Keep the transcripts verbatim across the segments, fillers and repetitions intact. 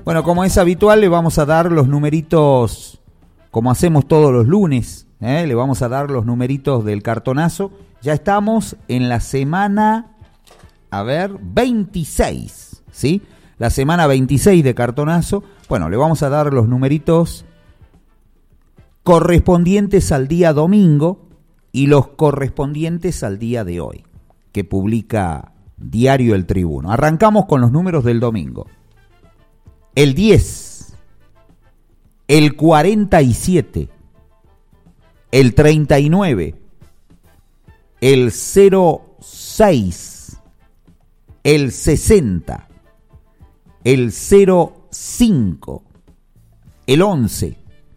Bueno, como es habitual, le vamos a dar los numeritos, como hacemos todos los lunes, ¿eh? Le vamos a dar los numeritos del cartonazo. Ya estamos en la semana, a ver, veintiséis, ¿sí? La semana veintiséis de cartonazo. Bueno, le vamos a dar los numeritos correspondientes al día domingo y los correspondientes al día de hoy, que publica Diario El Tribuno. Arrancamos con los números del domingo. El diez, el cuarenta y siete, el treinta y nueve, el cero seis, el sesenta, el cero cinco, el once,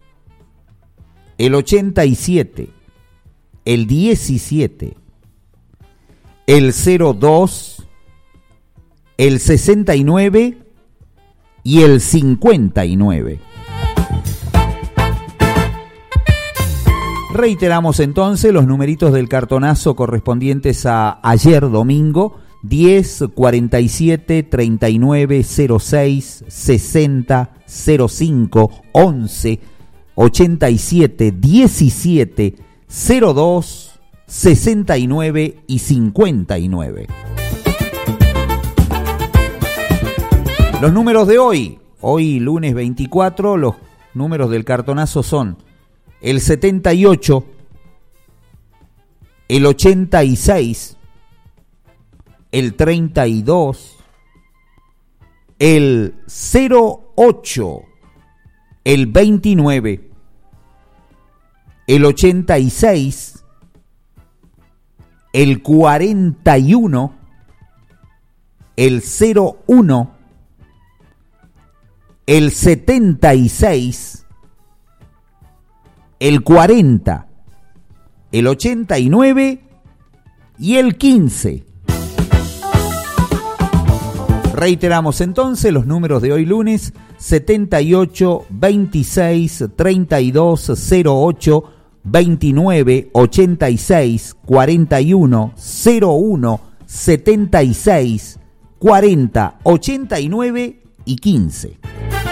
el ochenta y siete, el diecisiete, el cero dos, el sesenta y nueve y el cincuenta y nueve. Reiteramos entonces los numeritos del cartonazo correspondientes a ayer domingo: diez, cuarenta y siete, treinta y nueve, cero seis, sesenta, cero cinco, once, ochenta y siete, diecisiete, cero dos, sesenta y nueve y cincuenta y nueve. Los números de hoy, hoy lunes veinticuatro, los números del cartonazo son el setenta y ocho, el ochenta y seis, el treinta y dos, el cero ocho, el veintinueve, el ochenta y seis, el cuarenta y uno, el cero uno, el setenta y seis, el cuarenta, el ochenta y nueve y el quince. Reiteramos entonces los números de hoy lunes: setenta y ocho, veintiséis, treinta y dos, cero ocho, veintinueve, ochenta y seis, cuarenta y uno, cero uno, setenta y seis, cuarenta, ochenta y nueve y quince.